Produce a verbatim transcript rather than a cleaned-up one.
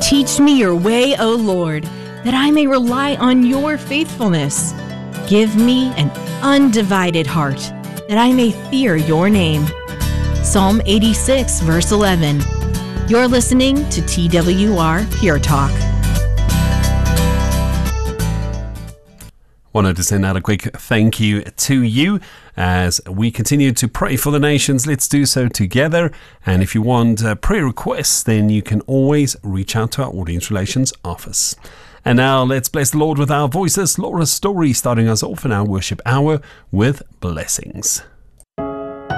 Teach me your way, O Lord, that I may rely on your faithfulness. Give me an undivided heart, that I may fear your name. Psalm eighty-six, verse eleven. You're listening to T W R Pure Talk. Wanted to send out a quick thank you to you as we continue to pray for the nations. Let's do so together. And if you want uh, prayer requests, then you can always reach out to our Audience Relations office. And now let's bless the Lord with our voices. Laura Story starting us off in our worship hour with blessings.